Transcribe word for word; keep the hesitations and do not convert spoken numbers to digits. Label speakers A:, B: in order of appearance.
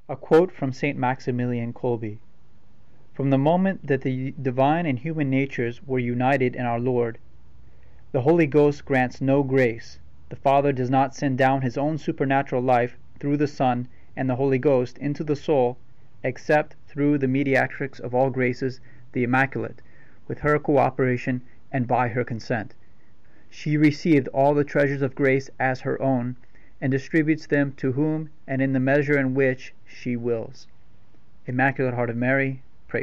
A: A quote from Saint Maximilian Kolbe: "From the moment that the divine and human natures were united in our Lord, the Holy Ghost grants no grace, the Father does not send down his own supernatural life through the Son and the Holy Ghost into the soul, except through the mediatrix of all graces, the Immaculate, with her cooperation and by her consent. She received all the treasures of grace as her own, and distributes them to whom and in the measure in which she wills. Immaculate Heart of Mary,